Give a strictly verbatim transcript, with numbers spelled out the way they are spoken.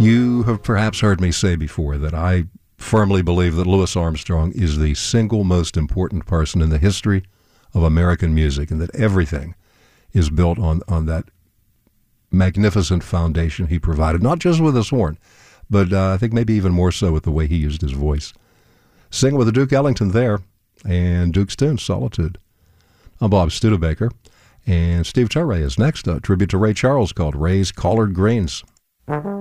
You have perhaps heard me say before that I firmly believe that Louis Armstrong is the single most important person in the history of American music, and that everything is built on, on that magnificent foundation he provided, not just with his horn, but uh, I think maybe even more so with the way he used his voice. Sing with the Duke Ellington there, and Duke's tune, Solitude. I'm Bob Studebaker, and Steve Turre is next, a tribute to Ray Charles called Ray's Collard Greens.